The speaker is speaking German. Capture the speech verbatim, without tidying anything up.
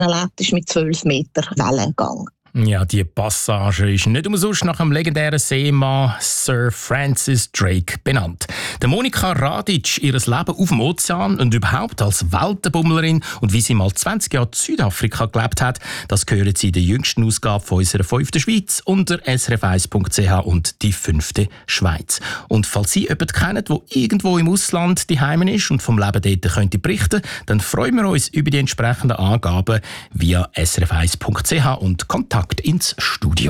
erlebt ist mit zwölf Meter Wellengang. Ja, die Passage ist nicht umsonst nach dem legendären Seemann Sir Francis Drake benannt. Der Monika Radic, ihr Leben auf dem Ozean und überhaupt als Weltenbummlerin und wie sie mal zwanzig Jahre in Südafrika gelebt hat, das hören Sie in der jüngsten Ausgabe von unserer fünften Schweiz unter s r f eins punkt c h und die fünfte Schweiz. Und falls Sie jemanden kennen, der irgendwo im Ausland daheim ist und vom Leben dort könnte berichten, dann freuen wir uns über die entsprechenden Angaben via s r f eins punkt c h und Kontakt ins Studio.